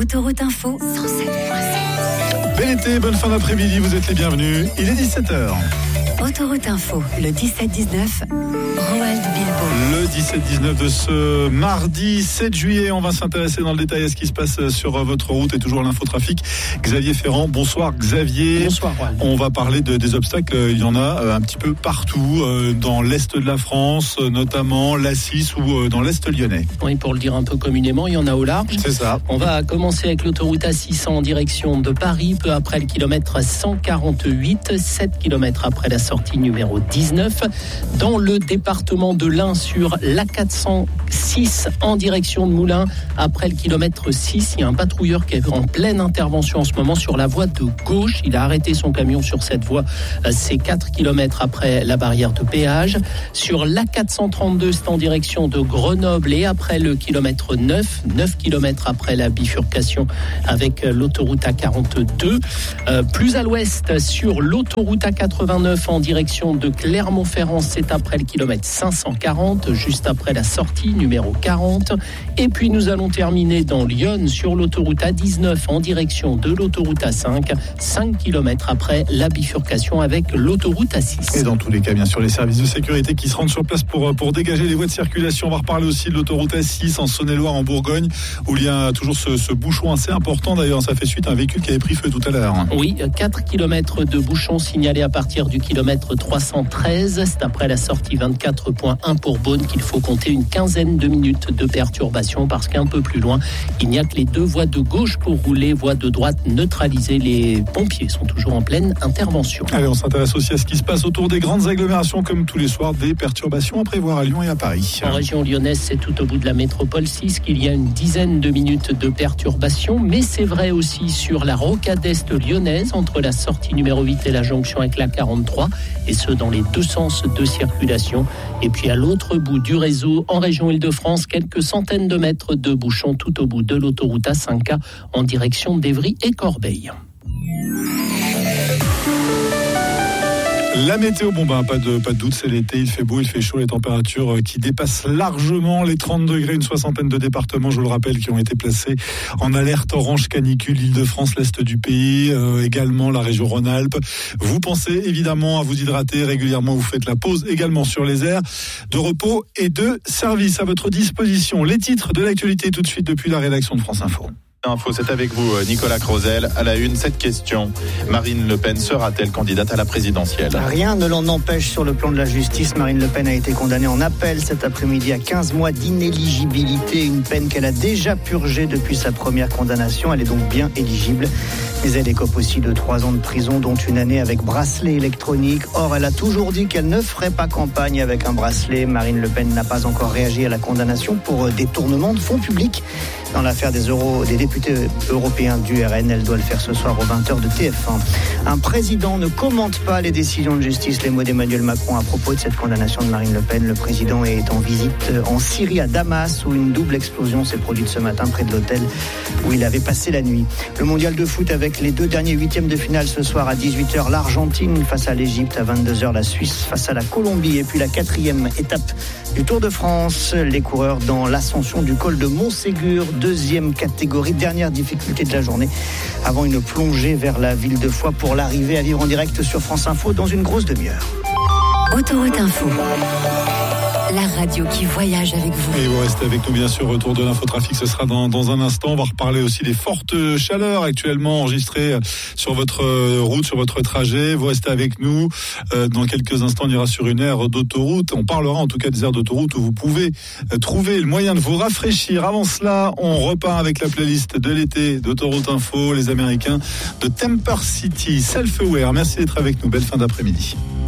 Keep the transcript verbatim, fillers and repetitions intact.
Autoroute Info cent sept virgule sept. Bel été, bonne fin d'après-midi, vous êtes les bienvenus. Il est dix-sept heures. Autoroute Info, le dix-sept dix-neuf, Roald Bilbo. Le dix-sept dix-neuf de ce mardi sept juillet, on va s'intéresser dans le détail à ce qui se passe sur votre route et toujours l'infotrafic. Xavier Ferrand, bonsoir Xavier. Bonsoir Roald. On va parler de, des obstacles, il y en a un petit peu partout, dans l'est de la France, notamment l'A six ou dans l'est lyonnais. Oui, pour le dire un peu communément, il y en a au large. C'est ça. On va commencer avec l'autoroute A six en direction de Paris, peu après le kilomètre cent quarante-huit, sept kilomètres après la sortie numéro dix-neuf. Dans le département de l'Ain sur l'A quatre cent six en direction de Moulins, après le kilomètre six, il y a un patrouilleur qui est en pleine intervention en ce moment sur la voie de gauche. Il a arrêté son camion sur cette voie, c'est quatre kilomètres après la barrière de péage. Sur l'A quatre cent trente-deux, c'est en direction de Grenoble et après le kilomètre neuf, neuf kilomètres après la bifurcation avec l'autoroute A quarante-deux. Euh, plus à l'ouest, sur l'autoroute A quatre-vingt-neuf en direction de Clermont-Ferrand, c'est après le kilomètre cinq cent quarante, juste après la sortie numéro quarante. Et puis nous allons terminer dans Lyon sur l'autoroute A dix-neuf en direction de l'autoroute A cinq, cinq kilomètres après la bifurcation avec l'autoroute A six. Et dans tous les cas, bien sûr, les services de sécurité qui se rendent sur place pour, pour dégager les voies de circulation. On va reparler aussi de l'autoroute A six en Saône-et-Loire, en Bourgogne, où il y a toujours ce, ce bouchon assez important. D'ailleurs, ça fait suite à un véhicule qui avait pris feu tout à l'heure. Oui, quatre kilomètres de bouchons signalés à partir du kilomètre trois cent treize. C'est après la sortie vingt-quatre point un pour Beaune qu'il faut compter une quinzaine de minutes de perturbation parce qu'un peu plus loin, il n'y a que les deux voies de gauche pour rouler, voies de droite neutralisées. Les pompiers sont toujours en pleine intervention. Allez, on s'intéresse aussi à ce qui se passe autour des grandes agglomérations, comme tous les soirs, des perturbations à prévoir à Lyon et à Paris. En région lyonnaise, c'est tout au bout de la métropole six qu'il y a une dizaine de minutes de perturbation, mais c'est vrai aussi sur la rocade est lyonnaise, entre la sortie numéro huit et la jonction avec la quarante-trois, et ce dans les deux sens de circulation. Et puis à l'autre bout du réseau, en région Île-de-France, quelques centaines de mètres de bouchons tout au bout de l'autoroute A cinq A en direction d'Évry et Corbeil. La météo, bon ben pas de, pas de doute, c'est l'été, il fait beau, il fait chaud, les températures qui dépassent largement les trente degrés, une soixantaine de départements, je le rappelle, qui ont été placés en alerte orange canicule, l'Île-de-France, l'Est du pays, euh, également la région Rhône-Alpes. Vous pensez évidemment à vous hydrater régulièrement, vous faites la pause également sur les aires de repos et de service à votre disposition. Les titres de l'actualité tout de suite depuis la rédaction de France Info. Info, c'est avec vous Nicolas Crozel. À la une, cette question. Marine Le Pen sera-t-elle candidate à la présidentielle ? Rien ne l'en empêche sur le plan de la justice. Marine Le Pen a été condamnée en appel cet après-midi à quinze mois d'inéligibilité, une peine qu'elle a déjà purgée depuis sa première condamnation. Elle est donc bien éligible. Mais elle écope aussi de trois ans de prison, dont une année avec bracelet électronique. Or, elle a toujours dit qu'elle ne ferait pas campagne avec un bracelet. Marine Le Pen n'a pas encore réagi à la condamnation pour détournement de fonds publics dans l'affaire des, Euro, des députés européens du R N. Elle doit le faire ce soir aux vingt heures de T F un. Un président ne commente pas les décisions de justice. Les mots d'Emmanuel Macron à propos de cette condamnation de Marine Le Pen. Le président est en visite en Syrie, à Damas, où une double explosion s'est produite ce matin près de l'hôtel où il avait passé la nuit. Le mondial de foot avec les deux derniers huitièmes de finale ce soir à dix-huit heures. L'Argentine face à l'Égypte, à vingt-deux heures la Suisse face à la Colombie. Et puis la quatrième étape du Tour de France. Les coureurs dans l'ascension du col de Montségur, deuxième catégorie, dernière difficulté de la journée, avant une plongée vers la ville de Foix pour l'arrivée à vivre en direct sur France Info dans une grosse demi-heure. Autoroute Info, la radio qui voyage avec vous. Et vous restez avec nous, bien sûr. Retour de l'infotrafic, ce sera dans, dans un instant. On va reparler aussi des fortes chaleurs actuellement enregistrées sur votre route, sur votre trajet. Vous restez avec nous. Euh, dans quelques instants, on ira sur une aire d'autoroute. On parlera en tout cas des aires d'autoroute où vous pouvez trouver le moyen de vous rafraîchir. Avant cela, on repart avec la playlist de l'été d'Autoroute Info, les Américains de Temper City, Self-Aware. Merci d'être avec nous. Belle fin d'après-midi.